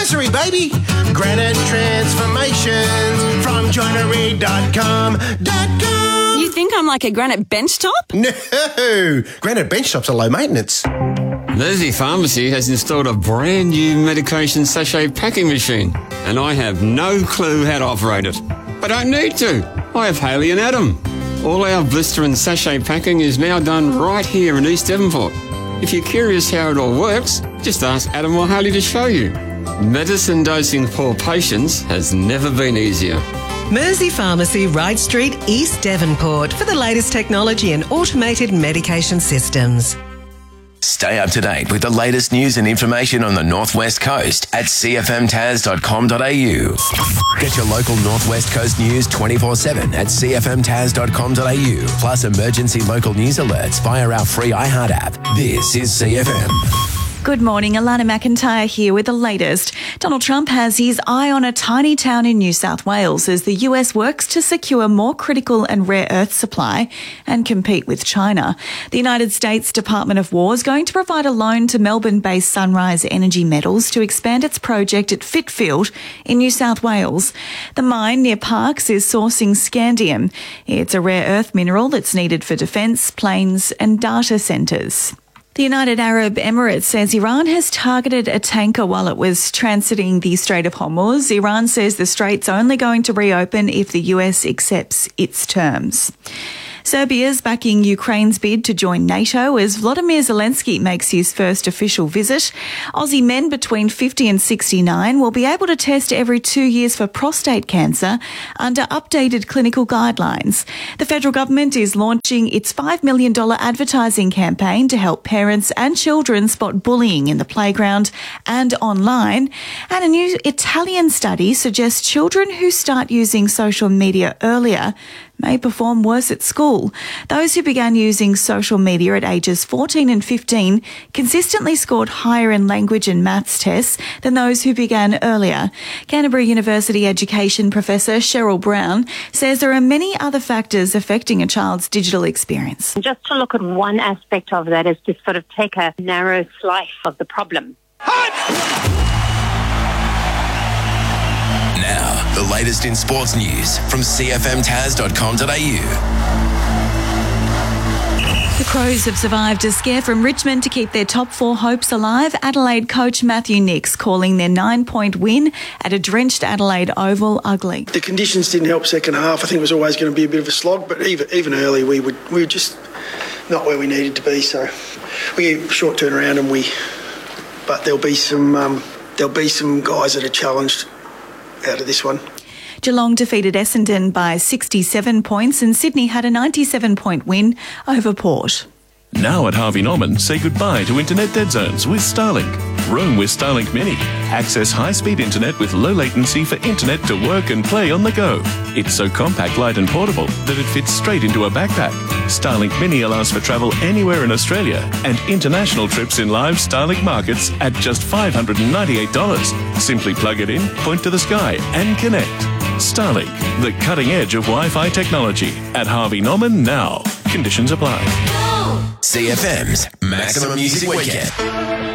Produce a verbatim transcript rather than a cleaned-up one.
anniversary, baby. Granite Transformations from joinery dot com. You think I'm like a granite bench top? No, granite bench tops are low maintenance. Mersey Pharmacy has installed a brand new medication sachet packing machine, and I have no clue how to operate it. I don't need to. I have Haley and Adam. All our blister and sachet packing is now done right here in East Devonport. If you're curious how it all works, just ask Adam or Haley to show you. Medicine dosing for patients has never been easier. Mersey Pharmacy, Wright Street, East Devonport, for the latest technology and automated medication systems. Stay up to date with the latest news and information on the Northwest Coast at c f m tas dot com dot a u. Get your local Northwest Coast news twenty-four seven at c f m tas dot com dot a u, plus emergency local news alerts via our free iHeart app. This is C F M. Good morning, Alana McIntyre here with the latest. Donald Trump has his eye on a tiny town in New South Wales as the U S works to secure more critical and rare earth supply and compete with China. The United States Department of War is going to provide a loan to Melbourne-based Sunrise Energy Metals to expand its project at Fitfield in New South Wales. The mine near Parkes is sourcing scandium. It's a rare earth mineral that's needed for defence, planes and data centres. The United Arab Emirates says Iran has targeted a tanker while it was transiting the Strait of Hormuz. Iran says the strait's only going to reopen if the U S accepts its terms. Serbia's backing Ukraine's bid to join NATO as Volodymyr Zelensky makes his first official visit. Aussie men between fifty and sixty-nine will be able to test every two years for prostate cancer under updated clinical guidelines. The federal government is launching its five million dollars advertising campaign to help parents and children spot bullying in the playground and online. And a new Italian study suggests children who start using social media earlier may perform worse at school. Those who began using social media at ages fourteen and fifteen consistently scored higher in language and maths tests than those who began earlier. Canterbury University education professor Cheryl Brown says there are many other factors affecting a child's digital experience. Just to look at one aspect of that is to sort of take a narrow slice of the problem. Now, the latest in sports news from c f m tas dot com dot a u. The Crows have survived a scare from Richmond to keep their top four hopes alive. Adelaide coach Matthew Nicks calling their nine-point win at a drenched Adelaide Oval ugly. The conditions didn't help second half. I think it was always going to be a bit of a slog, but even even early we would we were just not where we needed to be. So we short turnaround and we, but there'll be some um, there'll be some guys that are challenged out of this one. Geelong defeated Essendon by sixty-seven points and Sydney had a ninety-seven point win over Port. Now at Harvey Norman, say goodbye to internet dead zones with Starlink. Roam with Starlink Mini. Access high-speed internet with low latency for internet to work and play on the go. It's so compact, light and portable that it fits straight into a backpack. Starlink Mini allows for travel anywhere in Australia and international trips in live Starlink markets at just five hundred ninety-eight dollars. Simply plug it in, point to the sky and connect. Starlink, the cutting edge of Wi-Fi technology. At Harvey Norman now. Conditions apply. C F M's Maximum Music Weekend.